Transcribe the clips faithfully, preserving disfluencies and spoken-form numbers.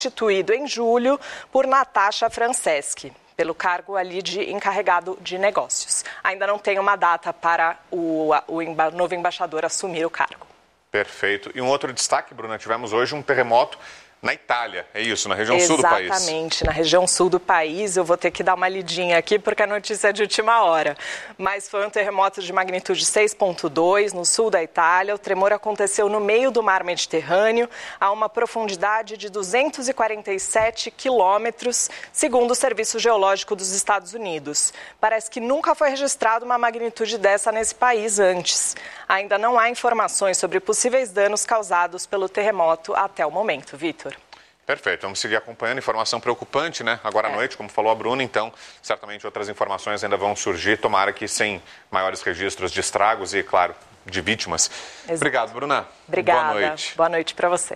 substituído em julho por Natasha Franceschi, pelo cargo ali de encarregado de negócios. Ainda não tem uma data para o, o emba, novo embaixador assumir o cargo. Perfeito. E um outro destaque, Bruna, tivemos hoje um terremoto na Itália, é isso, na região sul do país. Exatamente, na região sul do país. Eu vou ter que dar uma lidinha aqui porque a notícia é de última hora. Mas foi um terremoto de magnitude seis ponto dois no sul da Itália. O tremor aconteceu no meio do mar Mediterrâneo, a uma profundidade de duzentos e quarenta e sete quilômetros, segundo o Serviço Geológico dos Estados Unidos. Parece que nunca foi registrada uma magnitude dessa nesse país antes. Ainda não há informações sobre possíveis danos causados pelo terremoto até o momento, Vitor. Perfeito, vamos seguir acompanhando. Informação preocupante, né? Agora à é. noite, como falou a Bruna, então certamente outras informações ainda vão surgir, tomara que sem maiores registros de estragos e, claro, de vítimas. Exato. Obrigado, Bruna. Obrigada. Boa noite. Boa noite para você.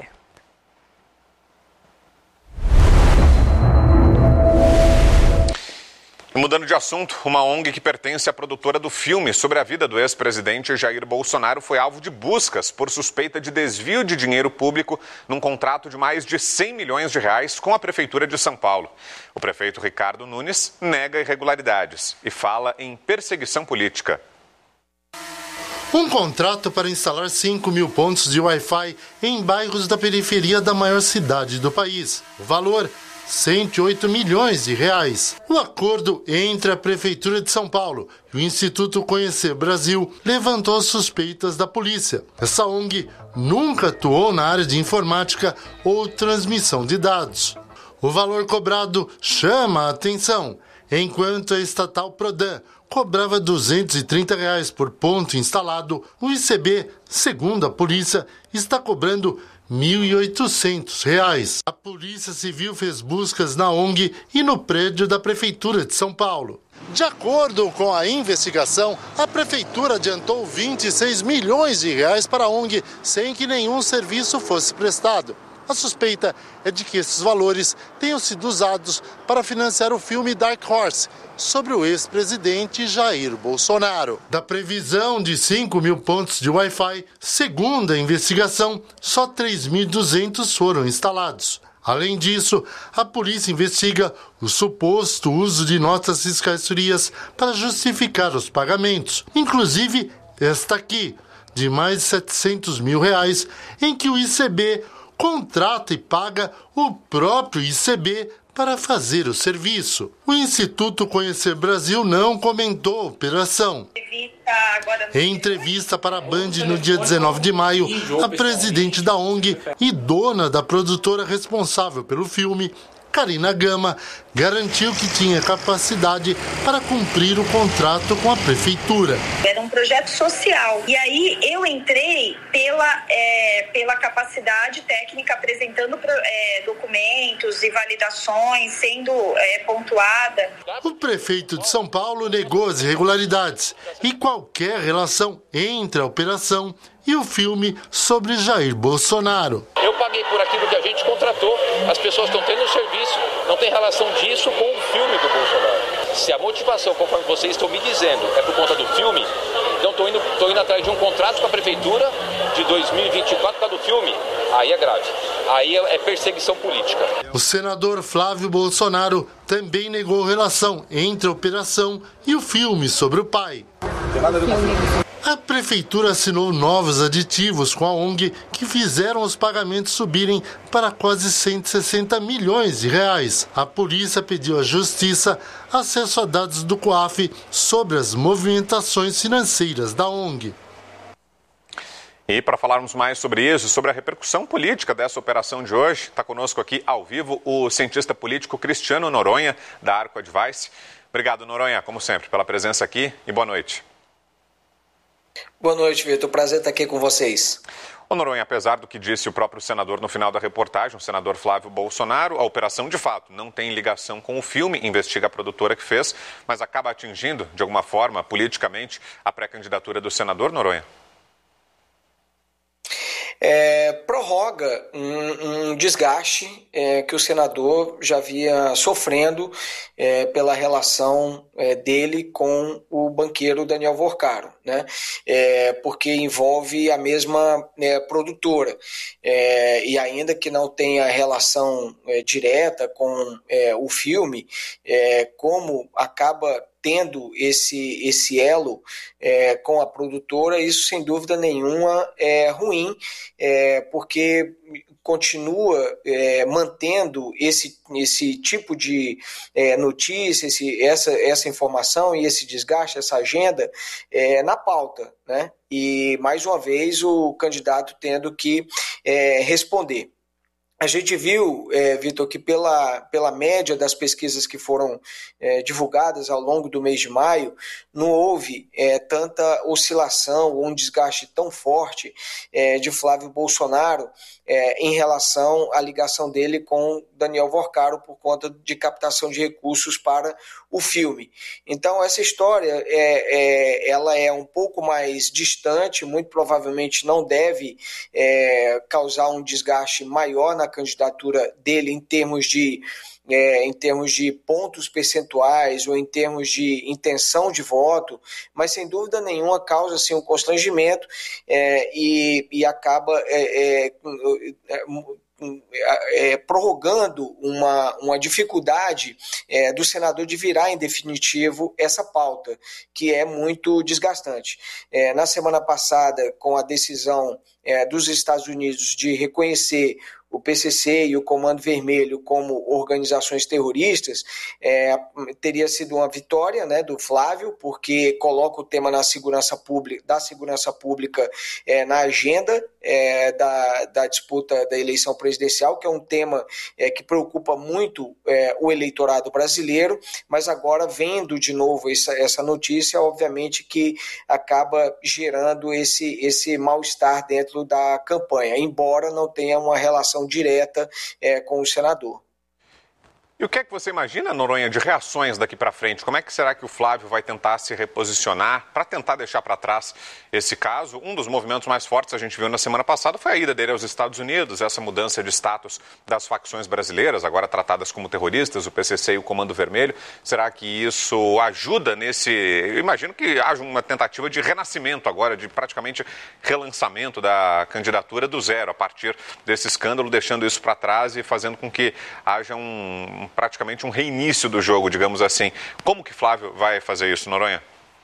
Mudando de assunto, uma O N G que pertence à produtora do filme sobre a vida do ex-presidente Jair Bolsonaro foi alvo de buscas por suspeita de desvio de dinheiro público num contrato de mais de cem milhões de reais com a Prefeitura de São Paulo. O prefeito Ricardo Nunes nega irregularidades e fala em perseguição política. Um contrato para instalar cinco mil pontos de Wi-Fi em bairros da periferia da maior cidade do país. O valor, cento e oito milhões de reais. O acordo entre a Prefeitura de São Paulo e o Instituto Conhecer Brasil levantou suspeitas da polícia. Essa O N G nunca atuou na área de informática ou transmissão de dados. O valor cobrado chama a atenção, enquanto a estatal Prodan cobrava duzentos e trinta reais por ponto instalado, o I C B, segundo a polícia, está cobrando mil e oitocentos reais. A Polícia Civil fez buscas na O N G e no prédio da Prefeitura de São Paulo. De acordo com a investigação, a Prefeitura adiantou vinte e seis milhões de reais para a O N G sem que nenhum serviço fosse prestado. A suspeita é de que esses valores tenham sido usados para financiar o filme Dark Horse, sobre o ex-presidente Jair Bolsonaro. Da previsão de cinco mil pontos de Wi-Fi, segundo a investigação, só três mil e duzentos foram instalados. Além disso, a polícia investiga o suposto uso de notas fiscais frias para justificar os pagamentos, inclusive esta aqui, de mais de setecentos mil reais, em que o I C B contrata e paga o próprio I C B para fazer o serviço. O Instituto Conhecer Brasil não comentou a operação. Em entrevista para a Band no dia dezenove de maio, a presidente da O N G e dona da produtora responsável pelo filme, Karina Gama, garantiu que tinha capacidade para cumprir o contrato com a prefeitura. Era um projeto social. E aí eu entrei pela, é, pela capacidade técnica, apresentando é, documentos e validações, sendo é, pontuada. O prefeito de São Paulo negou as irregularidades e qualquer relação entre a operação e o filme sobre Jair Bolsonaro. Eu paguei por aquilo que a gente contratou, as pessoas estão tendo o serviço, não tem relação disso com o filme do Bolsonaro. Se a motivação, conforme vocês estão me dizendo, é por conta do filme, então estou indo, tô indo atrás de um contrato com a Prefeitura de dois mil e vinte e quatro por causa do filme, aí é grave. Aí é perseguição política. O senador Flávio Bolsonaro também negou relação entre a operação e o filme sobre o pai. Tem nada a ver com o filme. A prefeitura assinou novos aditivos com a O N G que fizeram os pagamentos subirem para quase cento e sessenta milhões de reais. A polícia pediu à justiça acesso a dados do COAF sobre as movimentações financeiras da O N G. E para falarmos mais sobre isso, sobre a repercussão política dessa operação de hoje, está conosco aqui ao vivo o cientista político Cristiano Noronha, da Arco Advice. Obrigado, Noronha, como sempre, pela presença aqui e boa noite. Boa noite, Vitor. Prazer estar aqui com vocês. Ô Noronha, apesar do que disse o próprio senador no final da reportagem, o senador Flávio Bolsonaro, a operação de fato não tem ligação com o filme, investiga a produtora que fez, mas acaba atingindo, de alguma forma, politicamente, a pré-candidatura do senador Noronha? é, prorroga um, um desgaste é, que o senador já vinha sofrendo é, pela relação é, dele com o banqueiro Daniel Vorcaro, né? É, porque envolve a mesma é, produtora é, e ainda que não tenha relação é, direta com é, o filme, é, como acaba tendo esse, esse elo é, com a produtora, isso sem dúvida nenhuma é ruim, é, porque continua é, mantendo esse, esse tipo de é, notícia, esse, essa, essa informação e esse desgaste, essa agenda é, na pauta, né? E mais uma vez o candidato tendo que é, responder. A gente viu, é, Vitor, que pela, pela média das pesquisas que foram é, divulgadas ao longo do mês de maio, não houve é, tanta oscilação ou um desgaste tão forte é, de Flávio Bolsonaro é, em relação à ligação dele com Daniel Vorcaro por conta de captação de recursos para o filme. Então, essa história é, é, ela é um pouco mais distante, muito provavelmente não deve é, causar um desgaste maior na candidatura dele em termos de É, em termos de pontos percentuais ou em termos de intenção de voto, mas sem dúvida nenhuma causa assim, um constrangimento é, e, e acaba é, é, é, é, prorrogando uma, uma dificuldade é, do senador de virar em definitivo essa pauta, que é muito desgastante. É, na semana passada, com a decisão é, dos Estados Unidos de reconhecer o P C C e o Comando Vermelho como organizações terroristas, é, teria sido uma vitória, né, do Flávio, porque coloca o tema na segurança pública, da segurança pública é, na agenda é, da, da disputa da eleição presidencial, que é um tema é, que preocupa muito é, o eleitorado brasileiro, mas agora vendo de novo essa, essa notícia, obviamente que acaba gerando esse, esse mal-estar dentro da campanha, embora não tenha uma relação direta é, com o senador. E o que é que você imagina, Noronha, de reações daqui para frente? Como é que será que o Flávio vai tentar se reposicionar para tentar deixar para trás esse caso? Um dos movimentos mais fortes a gente viu na semana passada foi a ida dele aos Estados Unidos, essa mudança de status das facções brasileiras, agora tratadas como terroristas, o P C C e o Comando Vermelho. Será que isso ajuda nesse... Eu imagino que haja uma tentativa de renascimento agora, de praticamente relançamento da candidatura do zero, a partir desse escândalo, deixando isso para trás e fazendo com que haja um... praticamente um reinício do jogo, digamos assim. Como que Flávio vai fazer isso, Noronha?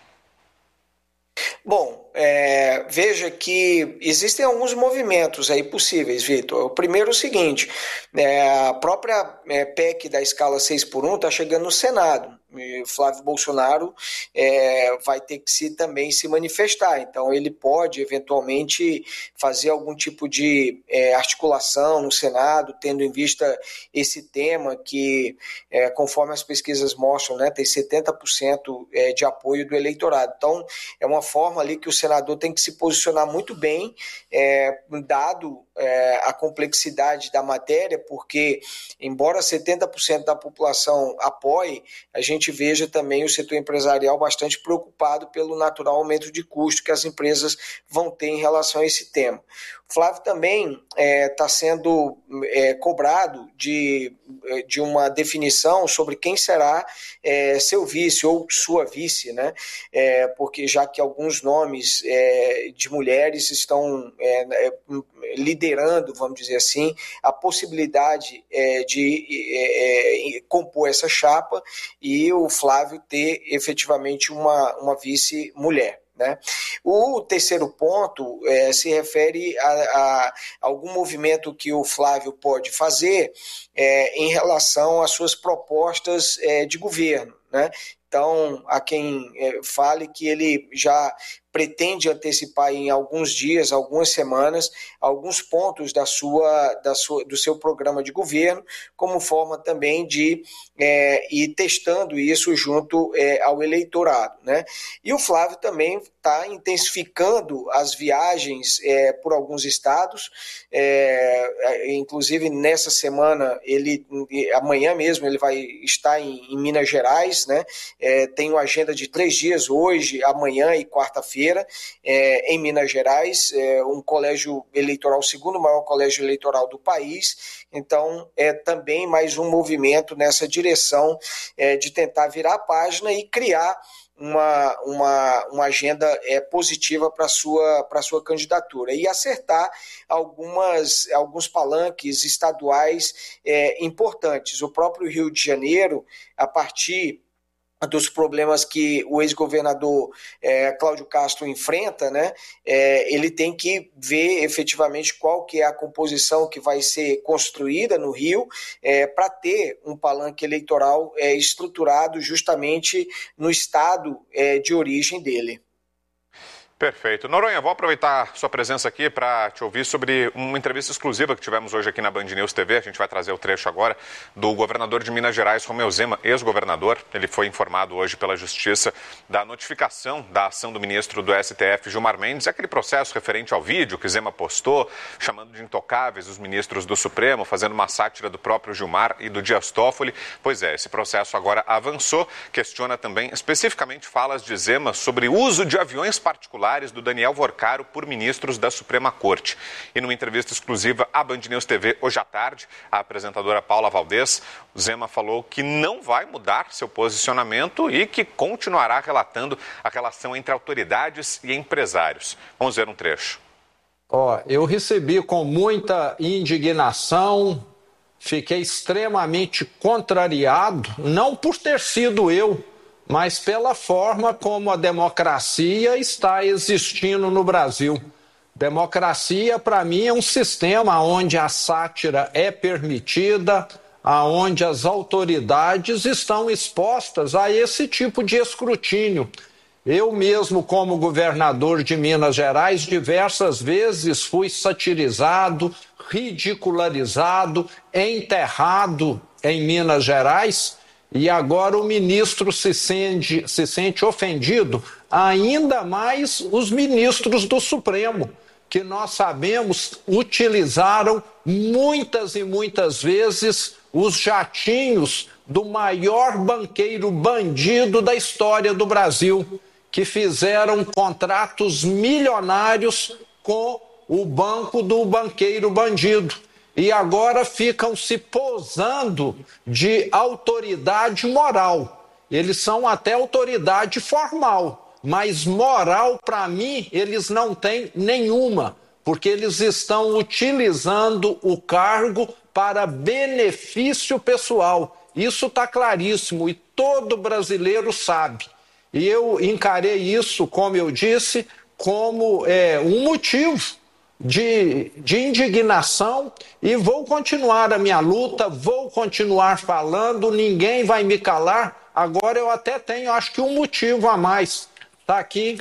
Bom, é, veja que existem alguns movimentos aí possíveis, Vitor. O primeiro é o seguinte, é, a própria é, P E C da escala seis por um está chegando no Senado. E Flávio Bolsonaro é, vai ter que se, também se manifestar, então ele pode eventualmente fazer algum tipo de é, articulação no Senado, tendo em vista esse tema que, é, conforme as pesquisas mostram, né, tem setenta por cento é, de apoio do eleitorado. Então é uma forma ali que o senador tem que se posicionar muito bem, é, dado é, a complexidade da matéria, porque embora setenta por cento da população apoie, a gente veja também o setor empresarial bastante preocupado pelo natural aumento de custo que as empresas vão ter em relação a esse tema. O Flávio também está é, sendo é, cobrado de, de uma definição sobre quem será é, seu vice ou sua vice, né? É, porque já que alguns nomes é, de mulheres estão é, liderando, vamos dizer assim, a possibilidade é, de é, é, compor essa chapa e o Flávio ter efetivamente uma, uma vice-mulher. Né? O terceiro ponto é, se refere a, a algum movimento que o Flávio pode fazer é, em relação às suas propostas é, de governo, né? Então, há quem é, fale que ele já pretende antecipar em alguns dias, algumas semanas, alguns pontos da sua, da sua, do seu programa de governo, como forma também de é, ir testando isso junto é, ao eleitorado, né? E o Flávio também está intensificando as viagens é, por alguns estados, é, inclusive nessa semana, ele, amanhã mesmo, ele vai estar em, em Minas Gerais, né? É, tem uma agenda de três dias, hoje, amanhã e quarta-feira, quinta-feira, é, em Minas Gerais, é, um colégio eleitoral, o segundo maior colégio eleitoral do país. Então, é também mais um movimento nessa direção é, de tentar virar a página e criar uma, uma, uma agenda é, positiva para a sua, para a sua candidatura e acertar algumas, alguns palanques estaduais é, importantes. O próprio Rio de Janeiro, a partir dos problemas que o ex-governador é, Cláudio Castro enfrenta, né, é, ele tem que ver efetivamente qual que é a composição que vai ser construída no Rio é, para ter um palanque eleitoral é, estruturado justamente no estado é, de origem dele. Perfeito. Noronha, vou aproveitar sua presença aqui para te ouvir sobre uma entrevista exclusiva que tivemos hoje aqui na Band News T V. A gente vai trazer o trecho agora do governador de Minas Gerais, Romeu Zema, ex-governador. Ele foi informado hoje pela Justiça da notificação da ação do ministro do S T F, Gilmar Mendes, aquele processo referente ao vídeo que Zema postou, chamando de intocáveis os ministros do Supremo, fazendo uma sátira do próprio Gilmar e do Dias Toffoli. Pois é, esse processo agora avançou, questiona também especificamente falas de Zema sobre o uso de aviões particulares do Daniel Vorcaro por ministros da Suprema Corte. E numa entrevista exclusiva à Band News T V hoje à tarde, a apresentadora Paula Valdez, Zema falou que não vai mudar seu posicionamento e que continuará relatando a relação entre autoridades e empresários. Vamos ver um trecho. Ó, eu recebi com muita indignação, fiquei extremamente contrariado, não por ter sido eu, mas pela forma como a democracia está existindo no Brasil. Democracia, para mim, é um sistema onde a sátira é permitida, onde as autoridades estão expostas a esse tipo de escrutínio. Eu mesmo, como governador de Minas Gerais, diversas vezes fui satirizado, ridicularizado, enterrado em Minas Gerais. E agora o ministro se sente, se sente ofendido, ainda mais os ministros do Supremo, que nós sabemos utilizaram muitas e muitas vezes os jatinhos do maior banqueiro bandido da história do Brasil, que fizeram contratos milionários com o banco do banqueiro bandido. E agora ficam se posando de autoridade moral. Eles são até autoridade formal, mas moral, para mim, eles não têm nenhuma, porque eles estão utilizando o cargo para benefício pessoal. Isso está claríssimo e todo brasileiro sabe. E eu encarei isso, como eu disse, como é, um motivo De, de indignação e vou continuar a minha luta, vou continuar falando, ninguém vai me calar. Agora eu até tenho, acho que um motivo a mais. Está aqui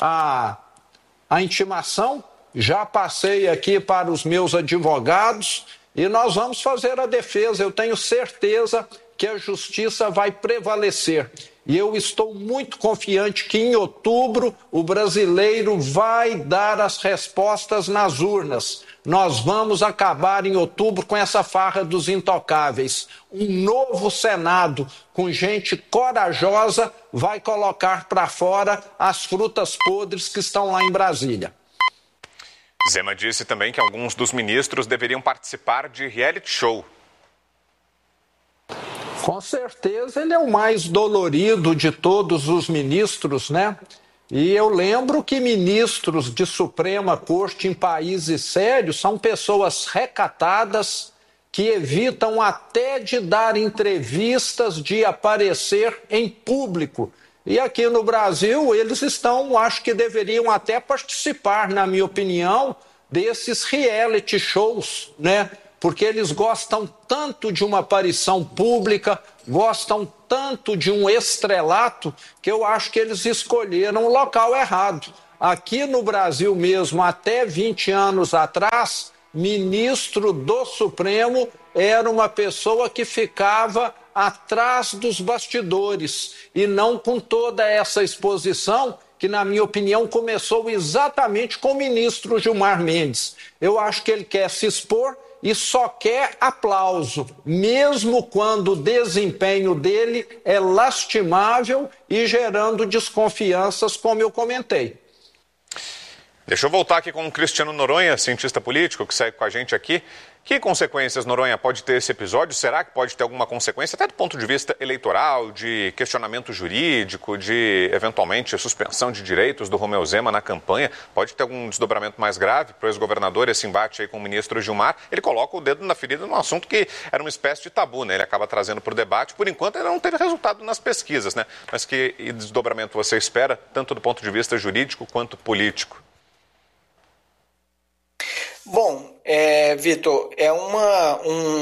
a, a intimação, já passei aqui para os meus advogados e nós vamos fazer a defesa. Eu tenho certeza que a justiça vai prevalecer. E eu estou muito confiante que em outubro o brasileiro vai dar as respostas nas urnas. Nós vamos acabar em outubro com essa farra dos intocáveis. Um novo Senado com gente corajosa vai colocar para fora as frutas podres que estão lá em Brasília. Zema disse também que alguns dos ministros deveriam participar de reality show. Com certeza ele é o mais dolorido de todos os ministros, né? E eu lembro que ministros de Suprema Corte em países sérios são pessoas recatadas que evitam até de dar entrevistas, de aparecer em público. E aqui no Brasil eles estão, acho que deveriam até participar, na minha opinião, desses reality shows, né? Porque eles gostam tanto de uma aparição pública, gostam tanto de um estrelato, que eu acho que eles escolheram o local errado. Aqui no Brasil mesmo, até vinte anos atrás, ministro do Supremo era uma pessoa que ficava atrás dos bastidores e não com toda essa exposição que, na minha opinião, começou exatamente com o ministro Gilmar Mendes. Eu acho que ele quer se expor e só quer aplauso, mesmo quando o desempenho dele é lastimável e gerando desconfianças, como eu comentei. Deixa eu voltar aqui com o Cristiano Noronha, cientista político, que segue com a gente aqui. Que consequências, Noronha, pode ter esse episódio? Será que pode ter alguma consequência, até do ponto de vista eleitoral, de questionamento jurídico, de, eventualmente, suspensão de direitos do Romeu Zema na campanha? Pode ter algum desdobramento mais grave para o ex-governador, esse embate aí com o ministro Gilmar? Ele coloca o dedo na ferida num assunto que era uma espécie de tabu, né? Ele acaba trazendo para o debate. Por enquanto, ele não teve resultado nas pesquisas, né? Mas que desdobramento você espera, tanto do ponto de vista jurídico quanto político? Bom, é, Vitor, é uma,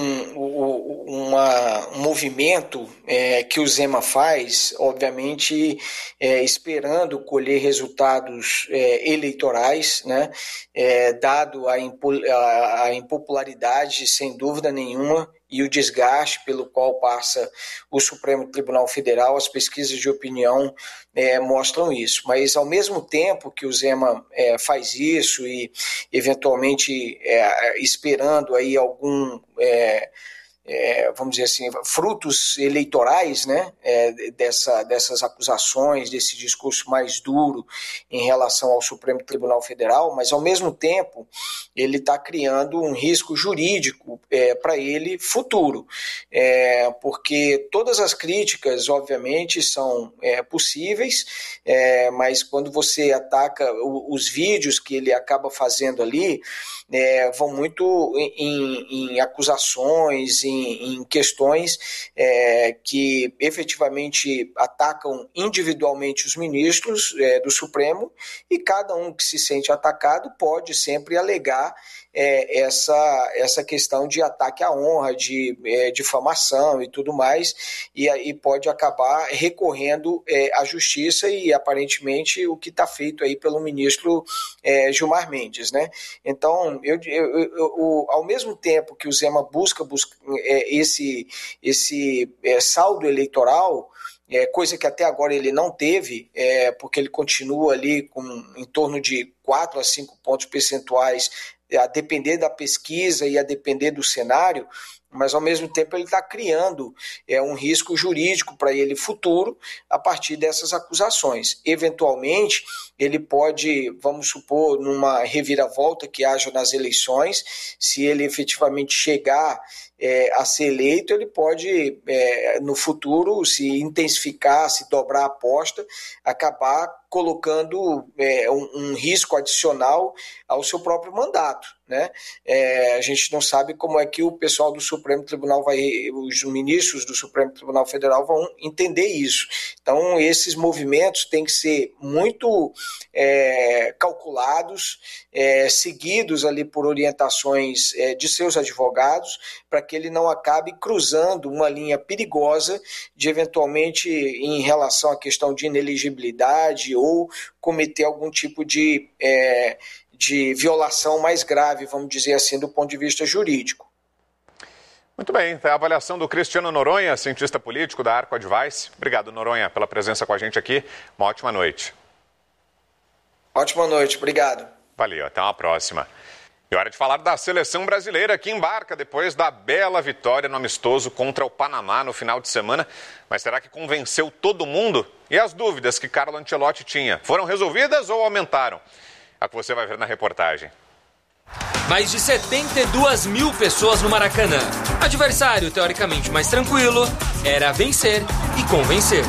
um, uma, um movimento é, que o Zema faz, obviamente, é, esperando colher resultados é, eleitorais, né, é, dado a, impo, a, a impopularidade, sem dúvida nenhuma, e o desgaste pelo qual passa o Supremo Tribunal Federal, as pesquisas de opinião é, mostram isso. Mas, ao mesmo tempo que o Zema é, faz isso e, eventualmente, é, esperando aí algum... É, É, vamos dizer assim, frutos eleitorais, né, é, dessa, dessas acusações, desse discurso mais duro em relação ao Supremo Tribunal Federal, mas ao mesmo tempo ele está criando um risco jurídico é, para ele futuro, é, porque todas as críticas, obviamente, são é, possíveis, é, mas quando você ataca o, os vídeos que ele acaba fazendo ali, é, vão muito em, em acusações, em em questões é, que efetivamente atacam individualmente os ministros é, do Supremo, e cada um que se sente atacado pode sempre alegar é, essa, essa questão de ataque à honra, de é, difamação e tudo mais, e aí pode acabar recorrendo é, à justiça, e aparentemente o que está feito aí pelo ministro é, Gilmar Mendes, né? Então, eu, eu, eu, eu, ao mesmo tempo que o Zema busca, busca é, esse, esse é, saldo eleitoral, é, coisa que até agora ele não teve, é, porque ele continua ali com em torno de quatro a cinco pontos percentuais, a depender da pesquisa e a depender do cenário, mas ao mesmo tempo ele está criando é, um risco jurídico para ele futuro a partir dessas acusações. Eventualmente, ele pode, vamos supor, numa reviravolta que haja nas eleições, se ele efetivamente chegar é, a ser eleito, ele pode, é, no futuro, se intensificar, se dobrar a aposta, acabar colocando é, um, um risco adicional ao seu próprio mandato, né? É, a gente não sabe como é que o pessoal do Supremo Tribunal vai, os ministros do Supremo Tribunal Federal vão entender isso. Então, esses movimentos têm que ser muito é, calculados, é, seguidos ali por orientações é, de seus advogados, para que ele não acabe cruzando uma linha perigosa de, eventualmente, em relação à questão de ineligibilidade ou cometer algum tipo de, é, de violação mais grave, vamos dizer assim, do ponto de vista jurídico. Muito bem, é a avaliação do Cristiano Noronha, cientista político da Arco Advice. Obrigado, Noronha, pela presença com a gente aqui. Uma ótima noite. Ótima noite, obrigado. Valeu, até uma próxima. E hora de falar da seleção brasileira, que embarca depois da bela vitória no amistoso contra o Panamá no final de semana. Mas será que convenceu todo mundo? E as dúvidas que Carlo Ancelotti tinha, foram resolvidas ou aumentaram? É o que você vai ver na reportagem. Mais de setenta e duas mil pessoas no Maracanã. Adversário teoricamente mais tranquilo, era vencer e convencer.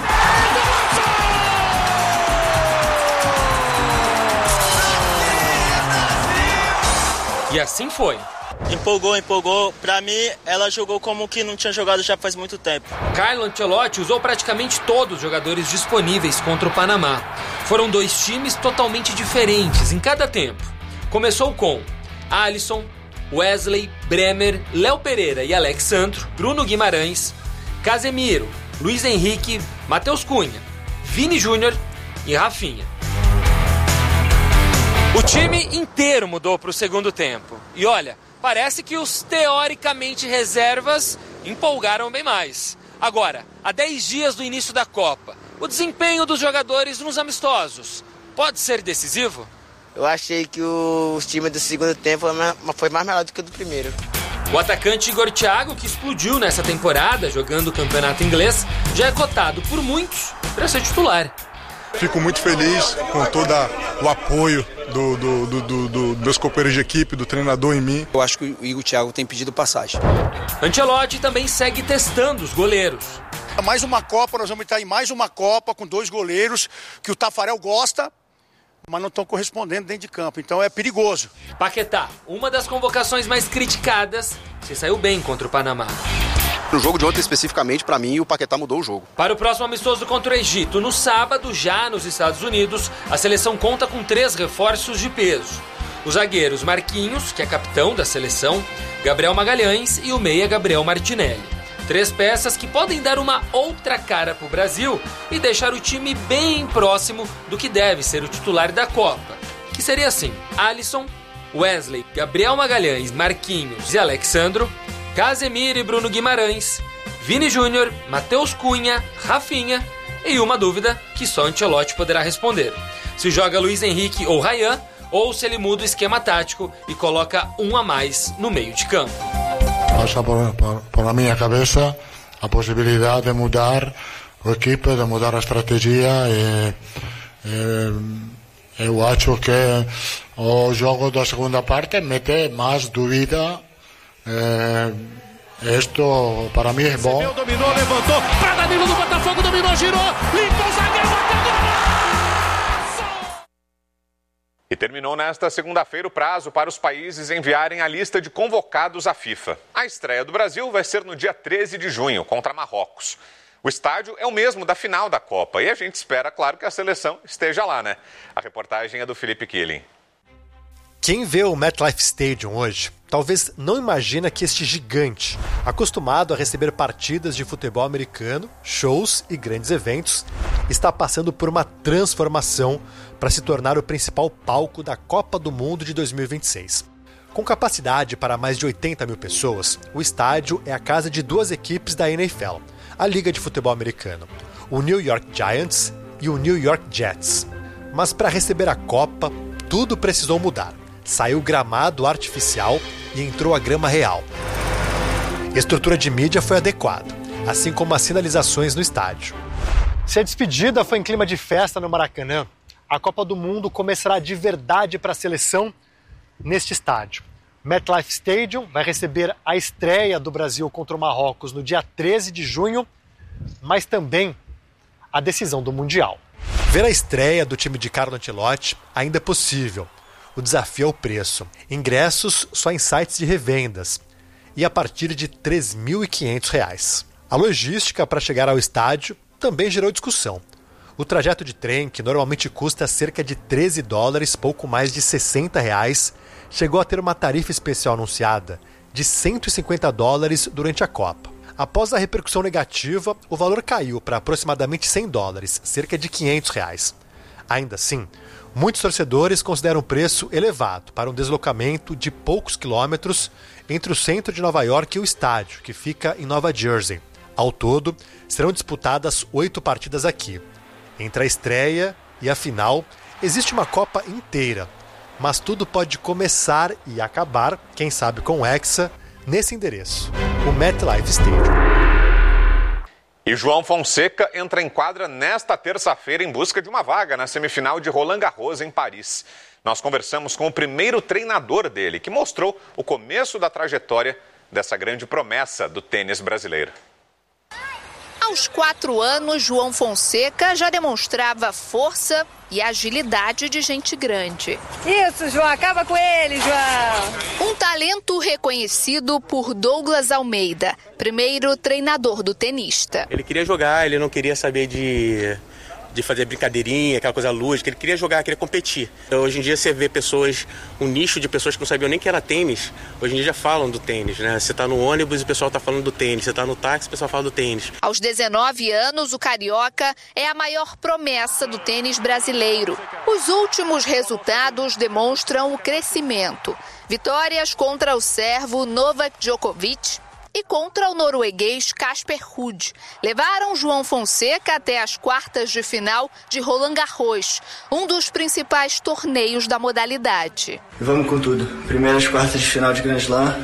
E assim foi. Empolgou, empolgou. Pra mim, ela jogou como que não tinha jogado já faz muito tempo. Carlo Ancelotti usou praticamente todos os jogadores disponíveis contra o Panamá. Foram dois times totalmente diferentes em cada tempo. Começou com Alisson, Wesley, Bremer, Léo Pereira e Alex Sandro, Bruno Guimarães, Casemiro, Luiz Henrique, Matheus Cunha, Vini Júnior e Rafinha. O time inteiro mudou para o segundo tempo. E olha, parece que os teoricamente reservas empolgaram bem mais. Agora, há dez dias do início da Copa, o desempenho dos jogadores nos amistosos pode ser decisivo? Eu achei que o time do segundo tempo foi mais melhor do que o do primeiro. O atacante Igor Thiago, que explodiu nessa temporada jogando o campeonato inglês, já é cotado por muitos para ser titular. Fico muito feliz com toda o apoio do, do, do, do, do, dos companheiros de equipe, do treinador em mim. Eu acho que o Igor Thiago tem pedido passagem. Ancelotti também segue testando os goleiros. Mais uma Copa, nós vamos estar em mais uma Copa com dois goleiros que o Tafarel gosta, mas não estão correspondendo dentro de campo, então é perigoso. Paquetá, uma das convocações mais criticadas, se saiu bem contra o Panamá. No jogo de ontem, especificamente, para mim, o Paquetá mudou o jogo. Para o próximo amistoso contra o Egito, no sábado, já nos Estados Unidos, a seleção conta com três reforços de peso. Os zagueiros Marquinhos, que é capitão da seleção, Gabriel Magalhães e o meia Gabriel Martinelli. Três peças que podem dar uma outra cara para o Brasil e deixar o time bem próximo do que deve ser o titular da Copa. Que seria assim, Alisson, Wesley, Gabriel Magalhães, Marquinhos e Alexandro, Casemiro e Bruno Guimarães, Vini Júnior, Matheus Cunha, Rafinha e uma dúvida que só Ancelotti poderá responder. Se joga Luiz Henrique ou Ryan, ou se ele muda o esquema tático e coloca um a mais no meio de campo. Passa por, por, por la minha cabeça a possibilidade de mudar a equipe, de mudar a estratégia e, e eu acho que o jogo da segunda parte mete mais dúvida. É, isto para mim é bom. Recebeu, dominou, levantou, para Danilo do Botafogo, dominou, girou, limpou o zagueiro, bateu. E terminou nesta segunda-feira o prazo para os países enviarem a lista de convocados à FIFA. A estreia do Brasil vai ser no dia treze de junho, contra Marrocos. O estádio é o mesmo da final da Copa e a gente espera, claro, que a seleção esteja lá, né? A reportagem é do Felipe Killing. Quem vê o MetLife Stadium hoje, talvez não imagina que este gigante, acostumado a receber partidas de futebol americano, shows e grandes eventos, está passando por uma transformação para se tornar o principal palco da Copa do Mundo de dois mil e vinte e seis. Com capacidade para mais de oitenta mil pessoas, o estádio é a casa de duas equipes da N F L, a Liga de Futebol Americano, o New York Giants e o New York Jets. Mas para receber a Copa, tudo precisou mudar. Saiu o gramado artificial e entrou a grama real. A estrutura de mídia foi adequada, assim como as sinalizações no estádio. Se a despedida foi em clima de festa no Maracanã, a Copa do Mundo começará de verdade para a seleção neste estádio. MetLife Stadium vai receber a estreia do Brasil contra o Marrocos no dia treze de junho, mas também a decisão do Mundial. Ver a estreia do time de Carlo Ancelotti ainda é possível. O desafio é o preço. Ingressos só em sites de revendas e a partir de três mil e quinhentos reais. A logística para chegar ao estádio também gerou discussão. O trajeto de trem, que normalmente custa cerca de treze dólares, pouco mais de sessenta reais, chegou a ter uma tarifa especial anunciada de cento e cinquenta dólares durante a Copa. Após a repercussão negativa, o valor caiu para aproximadamente cem dólares, cerca de quinhentos reais. Ainda assim, muitos torcedores consideram o preço elevado para um deslocamento de poucos quilômetros entre o centro de Nova York e o estádio, que fica em Nova Jersey. Ao todo, serão disputadas oito partidas aqui. Entre a estreia e a final, existe uma Copa inteira, mas tudo pode começar e acabar, quem sabe com o Hexa, nesse endereço, o MetLife Stadium. E João Fonseca entra em quadra nesta terça-feira em busca de uma vaga na semifinal de Roland Garros em Paris. Nós conversamos com o primeiro treinador dele, que mostrou o começo da trajetória dessa grande promessa do tênis brasileiro. Aos quatro anos, João Fonseca já demonstrava força e agilidade de gente grande. Isso, João, acaba com ele, João! Um talento reconhecido por Douglas Almeida, primeiro treinador do tenista. Ele queria jogar, ele não queria saber de, de fazer brincadeirinha, aquela coisa lúdica, ele queria jogar, queria competir. Então, hoje em dia você vê pessoas, um nicho de pessoas que não sabiam nem que era tênis, hoje em dia já falam do tênis, né? Você tá no ônibus e o pessoal tá falando do tênis, você tá no táxi e o pessoal fala do tênis. Aos dezenove anos, o carioca é a maior promessa do tênis brasileiro. Os últimos resultados demonstram o crescimento. Vitórias contra o sérvio Novak Djokovic e contra o norueguês Casper Ruud. Levaram João Fonseca até as quartas de final de Roland Garros, um dos principais torneios da modalidade. Vamos com tudo. Primeiras quartas de final de Grand Slam,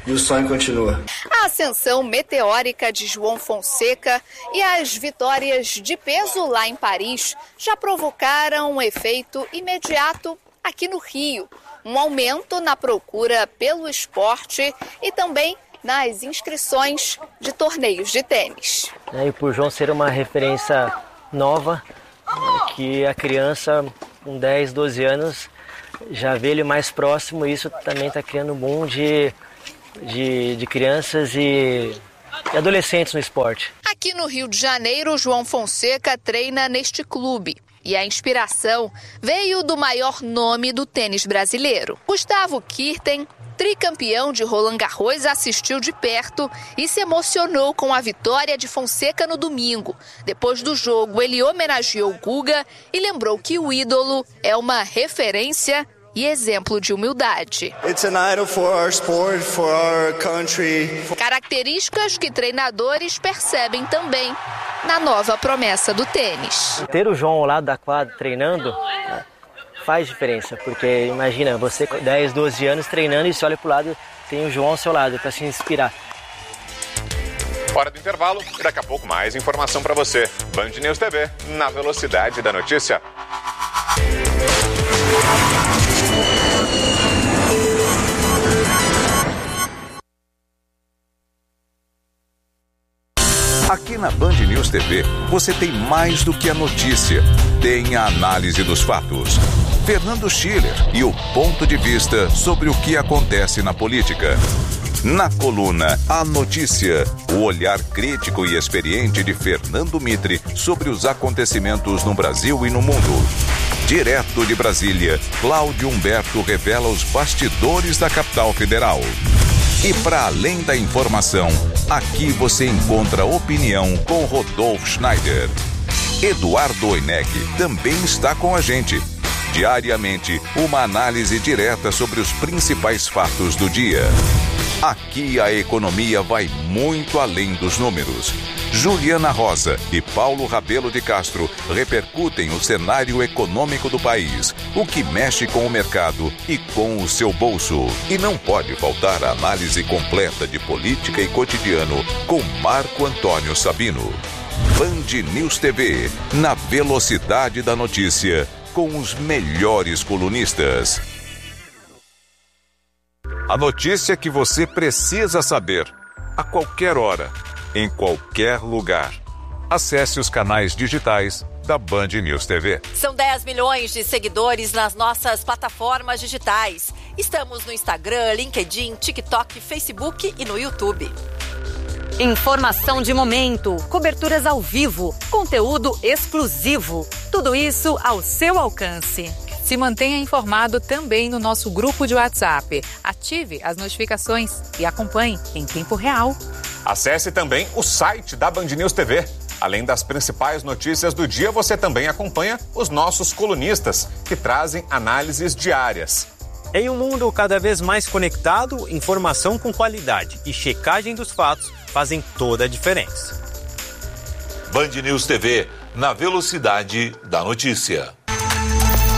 e o sonho continua. A ascensão meteórica de João Fonseca e as vitórias de peso lá em Paris já provocaram um efeito imediato aqui no Rio. Um aumento na procura pelo esporte e também nas inscrições de torneios de tênis. E por João ser uma referência nova, que a criança com dez, doze anos já vê ele mais próximo, isso também está criando um boom de, de, de crianças e adolescentes no esporte. Aqui no Rio de Janeiro, João Fonseca treina neste clube. E a inspiração veio do maior nome do tênis brasileiro. Gustavo Kirten, tricampeão de Roland Garros, assistiu de perto e se emocionou com a vitória de Fonseca no domingo. Depois do jogo, ele homenageou Guga e lembrou que o ídolo é uma referência e exemplo de humildade. It's an idol for our sport, for our country. Características que treinadores percebem também na nova promessa do tênis. Ter o João ao lado da quadra treinando faz diferença, porque imagina, você com dez, doze anos treinando e você olha para o lado, tem o João ao seu lado para se inspirar. Hora do intervalo e daqui a pouco mais informação para você. Band News T V, na velocidade da notícia. Aqui na Band News T V, você tem mais do que a notícia. Tem a análise dos fatos. Fernando Schiller e o ponto de vista sobre o que acontece na política. Na coluna A Notícia, o olhar crítico e experiente de Fernando Mitre sobre os acontecimentos no Brasil e no mundo. Direto de Brasília, Cláudio Humberto revela os bastidores da capital federal. E para além da informação, aqui você encontra opinião com Rodolfo Schneider. Eduardo Oineg também está com a gente. Diariamente, uma análise direta sobre os principais fatos do dia. Aqui a economia vai muito além dos números. Juliana Rosa e Paulo Rabelo de Castro repercutem o cenário econômico do país, o que mexe com o mercado e com o seu bolso. E não pode faltar a análise completa de política e cotidiano com Marco Antônio Sabino. Band News T V, na velocidade da notícia, com os melhores colunistas. A notícia que você precisa saber, a qualquer hora, em qualquer lugar. Acesse os canais digitais da Band News T V. São dez milhões de seguidores nas nossas plataformas digitais. Estamos no Instagram, LinkedIn, TikTok, Facebook e no YouTube. Informação de momento, coberturas ao vivo, conteúdo exclusivo. Tudo isso ao seu alcance. Se mantenha informado também no nosso grupo de WhatsApp. Ative as notificações e acompanhe em tempo real. Acesse também o site da Band News T V. Além das principais notícias do dia, você também acompanha os nossos colunistas, que trazem análises diárias. Em um mundo cada vez mais conectado, informação com qualidade e checagem dos fatos fazem toda a diferença. Band News T V, na velocidade da notícia.